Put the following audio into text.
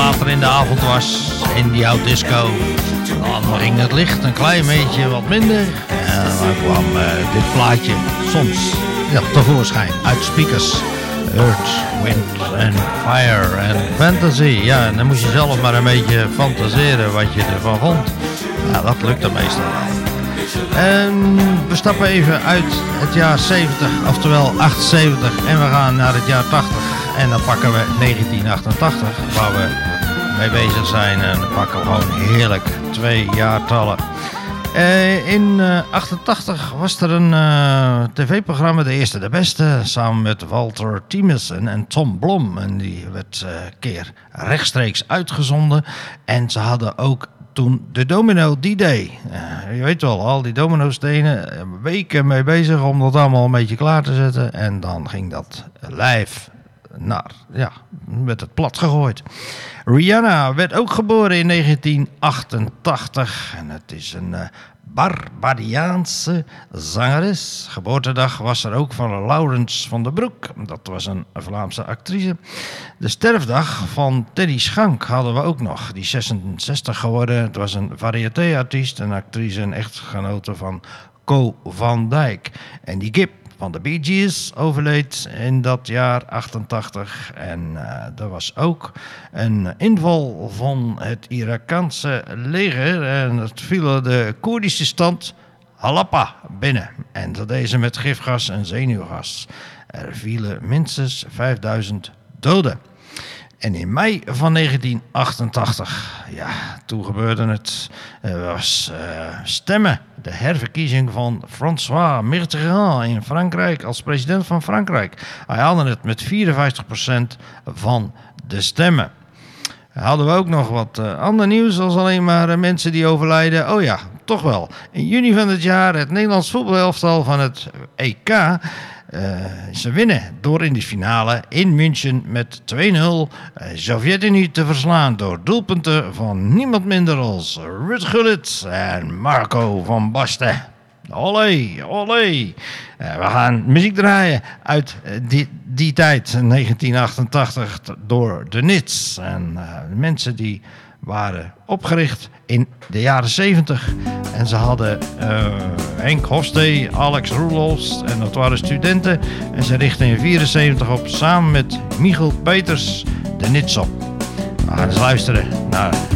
later in de avond was, in die oud disco, dan ging het licht een klein beetje wat minder. En dan kwam dit plaatje soms tevoorschijn uit speakers. Earth, Wind and Fire en Fantasy. Ja, en dan moest je zelf maar een beetje fantaseren wat je ervan vond. Ja, dat lukte meestal wel. En we stappen even uit het jaar 70, oftewel 78, en we gaan naar het jaar 80. En dan pakken we 1988, waar we mee bezig zijn. En dan pakken we gewoon heerlijk 2 jaartallen. In 88 was er een tv-programma, De Eerste de Beste, samen met Walter Thiemissen en Tom Blom. En die werd een keer rechtstreeks uitgezonden. En ze hadden ook toen de Domino D-Day. Je weet wel, al die domino-stenen, weken mee bezig om dat allemaal een beetje klaar te zetten. En dan ging dat live werd het plat gegooid. Rihanna werd ook geboren in 1988. En het is een Barbadiaanse zangeres. Geboortedag was er ook van Laurens van der Broek. Dat was een Vlaamse actrice. De sterfdag van Teddy Schank hadden we ook nog. Die 66 geworden. Het was een variété-artiest, een actrice en echtgenote van Co van Dijk. En die Gip van de Bee Gees overleed in dat jaar 88. En er was ook een inval van het Iraakse leger. En dat viel de Koerdische stand Halappa binnen. En dat deden ze met gifgas en zenuwgas. Er vielen minstens 5000 doden. En in mei van 1988, toen gebeurde het. Er was stemmen. De herverkiezing van François Mitterrand in Frankrijk als president van Frankrijk. Hij haalde het met 54% van de stemmen. Hadden we ook nog wat ander nieuws als alleen maar mensen die overlijden. Oh ja, toch wel. In juni van het jaar het Nederlands voetbalelftal van het EK. Ze winnen door in de finale in München met 2-0 Sovjet-Unie te verslaan door doelpunten van niemand minder als Ruud Gullit en Marco van Basten. Olé, olé. We gaan muziek draaien uit die tijd, 1988, door de Nits. En de mensen die waren opgericht in de jaren 70. En ze hadden Henk Hofstee, Alex Roelofs en dat waren studenten. En ze richtten in 74 op samen met Michiel Peters de Nits op. We gaan eens luisteren naar